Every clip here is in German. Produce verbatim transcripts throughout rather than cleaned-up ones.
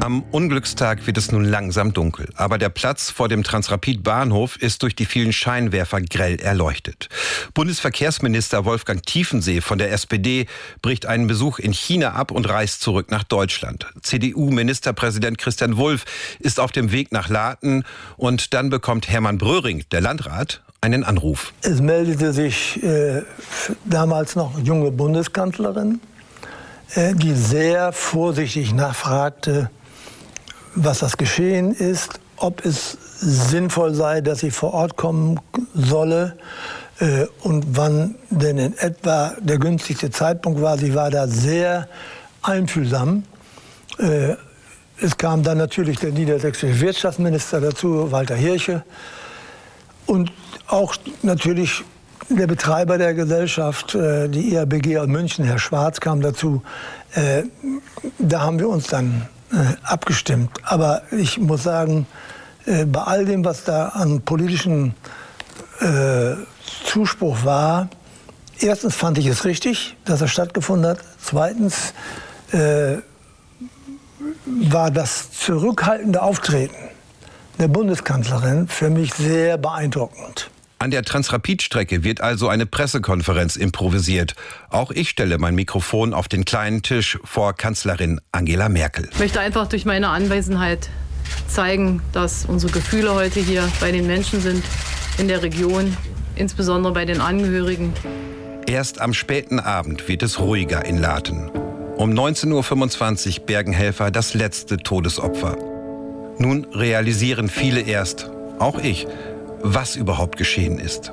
Am Unglückstag wird es nun langsam dunkel. Aber der Platz vor dem Transrapid-Bahnhof ist durch die vielen Scheinwerfer grell erleuchtet. Bundesverkehrsminister Wolfgang Tiefensee von der S P D bricht einen Besuch in China ab und reist zurück nach Deutschland. C D U-Ministerpräsident Christian Wulff ist auf dem Weg nach Laaten. Und dann bekommt Hermann Bröhring, der Landrat, einen Anruf. Es meldete sich äh, damals noch junge Bundeskanzlerin, äh, die sehr vorsichtig nachfragte, was das Geschehen ist, ob es sinnvoll sei, dass sie vor Ort kommen solle äh, und wann denn in etwa der günstigste Zeitpunkt war. Sie war da sehr einfühlsam. Äh, es kam dann natürlich der niedersächsische Wirtschaftsminister dazu, Walter Hirche, und auch natürlich der Betreiber der Gesellschaft, äh, die I A B G aus München, Herr Schwarz, kam dazu. Äh, da haben wir uns dann Äh, abgestimmt. Aber ich muss sagen, äh, bei all dem, was da an politischen äh, Zuspruch war, erstens fand ich es richtig, dass er stattgefunden hat. Zweitens äh, war das zurückhaltende Auftreten der Bundeskanzlerin für mich sehr beeindruckend. An der Transrapid-Strecke wird also eine Pressekonferenz improvisiert. Auch ich stelle mein Mikrofon auf den kleinen Tisch vor Kanzlerin Angela Merkel. Ich möchte einfach durch meine Anwesenheit zeigen, dass unsere Gefühle heute hier bei den Menschen sind, in der Region, insbesondere bei den Angehörigen. Erst am späten Abend wird es ruhiger in Laaten. Um neunzehn Uhr fünfundzwanzig bergen Helfer das letzte Todesopfer. Nun realisieren viele erst, auch ich, was überhaupt geschehen ist.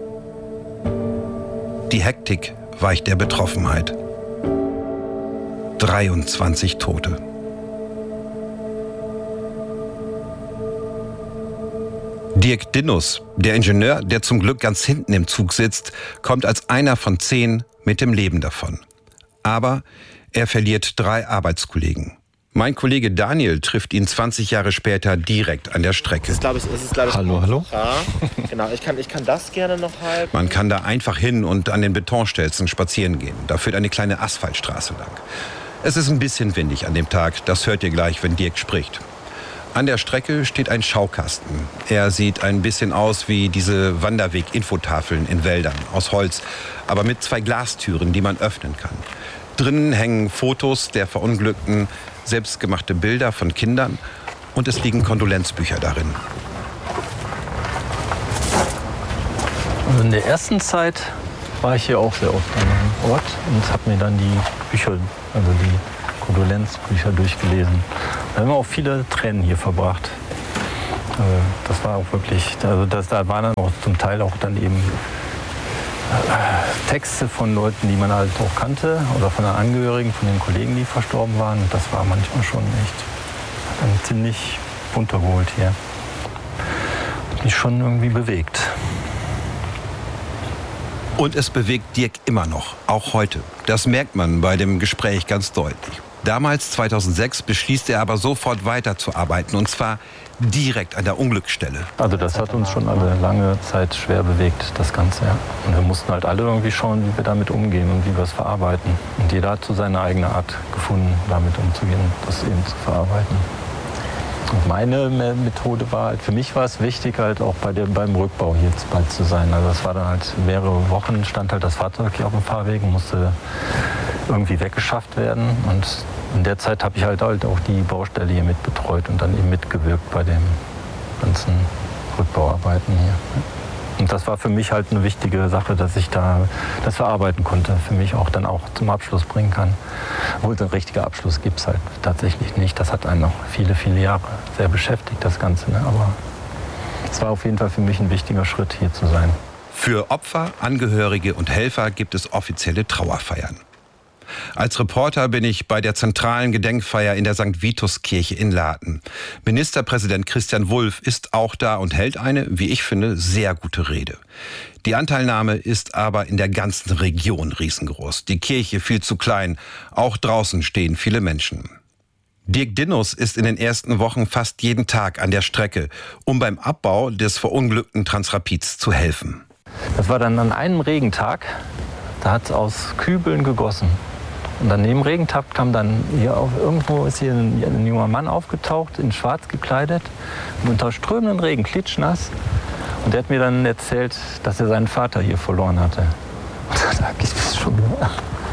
Die Hektik weicht der Betroffenheit. dreiundzwanzig Tote. Dirk Dinnus, der Ingenieur, der zum Glück ganz hinten im Zug sitzt, kommt als einer von zehn mit dem Leben davon. Aber er verliert drei Arbeitskollegen. Mein Kollege Daniel trifft ihn zwanzig Jahre später direkt an der Strecke. Das ist, glaube ich, das ist, glaube ich, hallo, hallo. Ja, genau, ich kann, ich kann das gerne noch halten. Man kann da einfach hin und an den Betonstelzen spazieren gehen. Da führt eine kleine Asphaltstraße lang. Es ist ein bisschen windig an dem Tag. Das hört ihr gleich, wenn Dirk spricht. An der Strecke steht ein Schaukasten. Er sieht ein bisschen aus wie diese Wanderweg-Infotafeln in Wäldern aus Holz, aber mit zwei Glastüren, die man öffnen kann. Drinnen hängen Fotos der Verunglückten, selbstgemachte Bilder von Kindern und es liegen Kondolenzbücher darin. Also in der ersten Zeit war ich hier auch sehr oft an dem Ort und habe mir dann die Bücher, also die Kondolenzbücher durchgelesen. Da haben wir auch viele Tränen hier verbracht. Das war auch wirklich, also das, da waren dann auch zum Teil auch dann eben Texte von Leuten, die man halt auch kannte oder von den Angehörigen, von den Kollegen, die verstorben waren. Das war manchmal schon echt dann ziemlich runtergeholt hier. Hat mich schon irgendwie bewegt. Und es bewegt Dirk immer noch, auch heute. Das merkt man bei dem Gespräch ganz deutlich. Damals, zweitausendsechs, beschließt er aber sofort weiterzuarbeiten, und zwar direkt an der Unglücksstelle. Also das hat uns schon alle lange Zeit schwer bewegt, das Ganze. Ja. Und wir mussten halt alle irgendwie schauen, wie wir damit umgehen und wie wir es verarbeiten. Und jeder hat so seine eigene Art gefunden, damit umzugehen, das eben zu verarbeiten. Und meine Methode war halt, für mich war es wichtig, halt auch bei dem, beim Rückbau hier bald zu sein. Also das war dann halt mehrere Wochen, stand halt das Fahrzeug hier auf dem Fahrweg und musste irgendwie weggeschafft werden. Und in der Zeit habe ich halt, halt auch die Baustelle hier mit betreut und dann eben mitgewirkt bei den ganzen Rückbauarbeiten hier. Und das war für mich halt eine wichtige Sache, dass ich da das verarbeiten konnte, für mich auch dann auch zum Abschluss bringen kann. Obwohl, ein richtiger Abschluss gibt es halt tatsächlich nicht. Das hat einen noch viele, viele Jahre sehr beschäftigt, das Ganze. Ne? Aber es war auf jeden Fall für mich ein wichtiger Schritt, hier zu sein. Für Opfer, Angehörige und Helfer gibt es offizielle Trauerfeiern. Als Reporter bin ich bei der zentralen Gedenkfeier in der Sankt Vitus-Kirche in Laaten. Ministerpräsident Christian Wulff ist auch da und hält eine, wie ich finde, sehr gute Rede. Die Anteilnahme ist aber in der ganzen Region riesengroß. Die Kirche viel zu klein. Auch draußen stehen viele Menschen. Dirk Dinnus ist in den ersten Wochen fast jeden Tag an der Strecke, um beim Abbau des verunglückten Transrapids zu helfen. Das war dann an einem Regentag, da hat es aus Kübeln gegossen. Und dann neben Regentag kam dann hier auf, irgendwo ist hier ein, ein junger Mann aufgetaucht, in schwarz gekleidet, unter strömenden Regen, klitschnass. Und der hat mir dann erzählt, dass er seinen Vater hier verloren hatte. Und da sag ich, das ist schon wieder.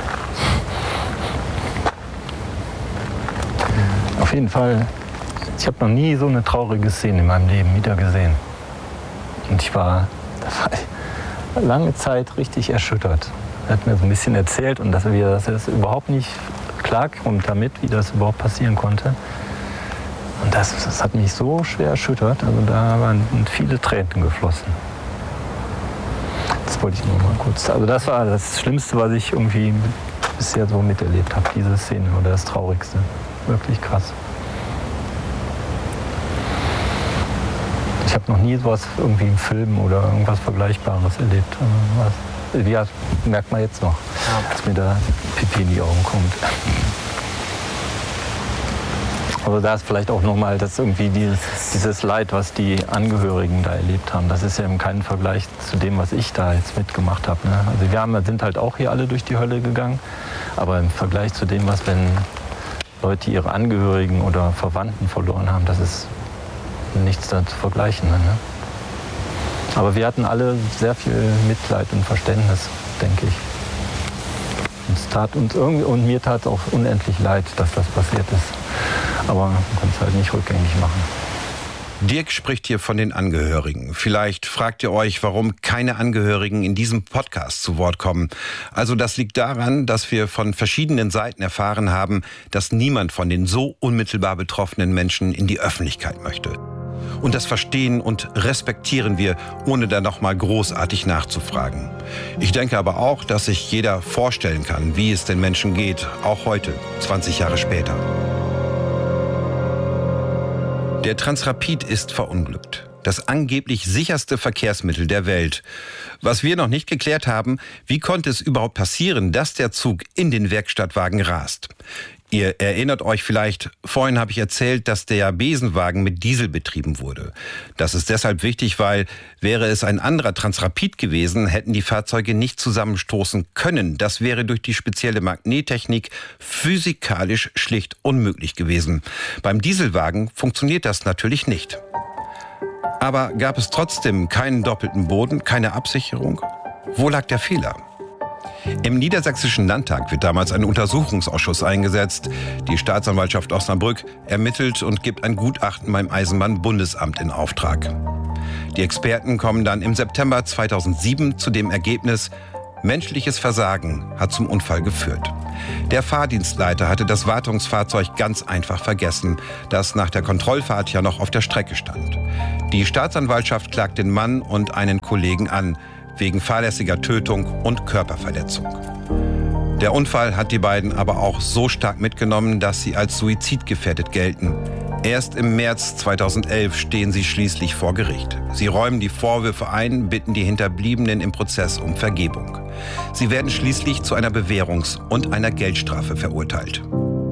Auf jeden Fall, ich habe noch nie so eine traurige Szene in meinem Leben wieder gesehen. Und ich war, war lange Zeit richtig erschüttert. Er hat mir so ein bisschen erzählt und dass er, dass er das überhaupt nicht klarkommt damit, wie das überhaupt passieren konnte. Und das, das hat mich so schwer erschüttert. Also da waren viele Tränen geflossen. Das wollte ich nur mal kurz. Also das war das Schlimmste, was ich irgendwie bisher so miterlebt habe, diese Szene, oder das Traurigste. Wirklich krass. Ich habe noch nie sowas irgendwie im Film oder irgendwas Vergleichbares erlebt. Was, ja, merkt man jetzt noch, dass mir da Pipi in die Augen kommt. Aber da ist vielleicht auch nochmal, dass irgendwie dieses, dieses Leid, was die Angehörigen da erlebt haben, das ist ja kein Vergleich zu dem, was ich da jetzt mitgemacht habe. Ne? Also wir haben, sind halt auch hier alle durch die Hölle gegangen, aber im Vergleich zu dem, was wenn Leute ihre Angehörigen oder Verwandten verloren haben, das ist nichts da zu vergleichen. Ne? Aber wir hatten alle sehr viel Mitleid und Verständnis, denke ich. Und, es tat uns irgendwie, und mir tat es auch unendlich leid, dass das passiert ist. Aber man kann es halt nicht rückgängig machen. Dirk spricht hier von den Angehörigen. Vielleicht fragt ihr euch, warum keine Angehörigen in diesem Podcast zu Wort kommen. Also das liegt daran, dass wir von verschiedenen Seiten erfahren haben, dass niemand von den so unmittelbar betroffenen Menschen in die Öffentlichkeit möchte. Und das verstehen und respektieren wir, ohne da noch mal großartig nachzufragen. Ich denke aber auch, dass sich jeder vorstellen kann, wie es den Menschen geht, auch heute, zwanzig Jahre später. Der Transrapid ist verunglückt. Das angeblich sicherste Verkehrsmittel der Welt. Was wir noch nicht geklärt haben, wie konnte es überhaupt passieren, dass der Zug in den Werkstattwagen rast? Ihr erinnert euch vielleicht, vorhin habe ich erzählt, dass der Besenwagen mit Diesel betrieben wurde. Das ist deshalb wichtig, weil wäre es ein anderer Transrapid gewesen, hätten die Fahrzeuge nicht zusammenstoßen können. Das wäre durch die spezielle Magnettechnik physikalisch schlicht unmöglich gewesen. Beim Dieselwagen funktioniert das natürlich nicht. Aber gab es trotzdem keinen doppelten Boden, keine Absicherung? Wo lag der Fehler? Im Niedersächsischen Landtag wird damals ein Untersuchungsausschuss eingesetzt. Die Staatsanwaltschaft Osnabrück ermittelt und gibt ein Gutachten beim Eisenbahnbundesamt in Auftrag. Die Experten kommen dann im September zweitausendsieben zu dem Ergebnis, menschliches Versagen hat zum Unfall geführt. Der Fahrdienstleiter hatte das Wartungsfahrzeug ganz einfach vergessen, das nach der Kontrollfahrt ja noch auf der Strecke stand. Die Staatsanwaltschaft klagt den Mann und einen Kollegen an, wegen fahrlässiger Tötung und Körperverletzung. Der Unfall hat die beiden aber auch so stark mitgenommen, dass sie als suizidgefährdet gelten. Erst im März zweitausendelf stehen sie schließlich vor Gericht. Sie räumen die Vorwürfe ein, bitten die Hinterbliebenen im Prozess um Vergebung. Sie werden schließlich zu einer Bewährungs- und einer Geldstrafe verurteilt.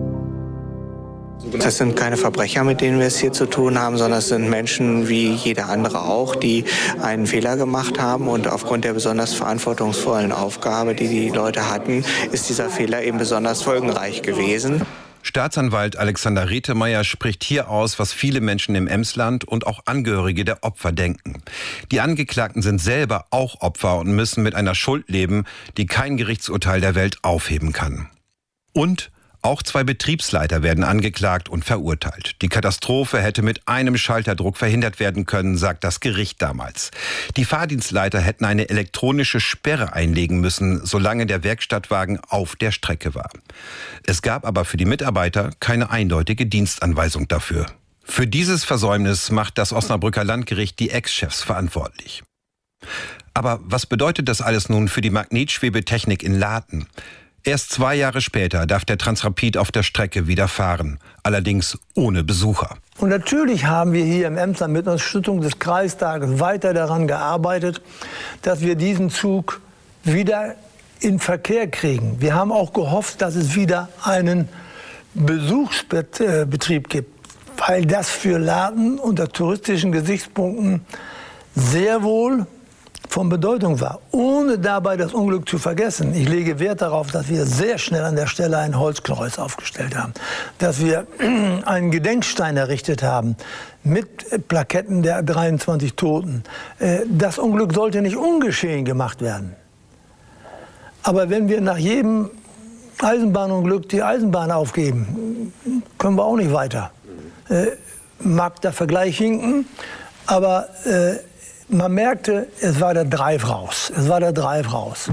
Das sind keine Verbrecher, mit denen wir es hier zu tun haben, sondern es sind Menschen wie jeder andere auch, die einen Fehler gemacht haben. Und aufgrund der besonders verantwortungsvollen Aufgabe, die die Leute hatten, ist dieser Fehler eben besonders folgenreich gewesen. Staatsanwalt Alexander Retemeyer spricht hier aus, was viele Menschen im Emsland und auch Angehörige der Opfer denken. Die Angeklagten sind selber auch Opfer und müssen mit einer Schuld leben, die kein Gerichtsurteil der Welt aufheben kann. Und auch zwei Betriebsleiter werden angeklagt und verurteilt. Die Katastrophe hätte mit einem Schalterdruck verhindert werden können, sagt das Gericht damals. Die Fahrdienstleiter hätten eine elektronische Sperre einlegen müssen, solange der Werkstattwagen auf der Strecke war. Es gab aber für die Mitarbeiter keine eindeutige Dienstanweisung dafür. Für dieses Versäumnis macht das Osnabrücker Landgericht die Ex-Chefs verantwortlich. Aber was bedeutet das alles nun für die Magnetschwebetechnik in Laathen? Erst zwei Jahre später darf der Transrapid auf der Strecke wieder fahren, allerdings ohne Besucher. Und natürlich haben wir hier im Emsland mit Unterstützung des Kreistages weiter daran gearbeitet, dass wir diesen Zug wieder in Verkehr kriegen. Wir haben auch gehofft, dass es wieder einen Besuchsbetrieb gibt, weil das für Laathen unter touristischen Gesichtspunkten sehr wohl von Bedeutung war, ohne dabei das Unglück zu vergessen. Ich lege Wert darauf, dass wir sehr schnell an der Stelle ein Holzkreuz aufgestellt haben, dass wir einen Gedenkstein errichtet haben mit Plaketten der dreiundzwanzig Toten. Das Unglück sollte nicht ungeschehen gemacht werden. Aber wenn wir nach jedem Eisenbahnunglück die Eisenbahn aufgeben, können wir auch nicht weiter. Äh, mag der Vergleich hinken, aber äh, man merkte, es war der Drive raus. Es war der Drive raus.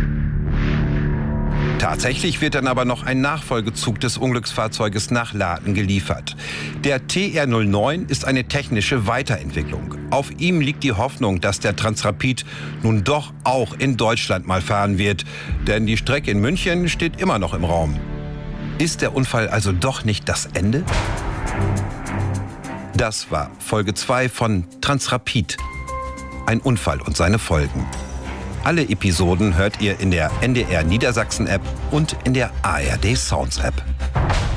Tatsächlich wird dann aber noch ein Nachfolgezug des Unglücksfahrzeuges nach Laaten geliefert. Der T R null neun ist eine technische Weiterentwicklung. Auf ihm liegt die Hoffnung, dass der Transrapid nun doch auch in Deutschland mal fahren wird. Denn die Strecke in München steht immer noch im Raum. Ist der Unfall also doch nicht das Ende? Das war Folge zwei von Transrapid. Ein Unfall und seine Folgen. Alle Episoden hört ihr in der N D R Niedersachsen App und in der A R D Sounds App.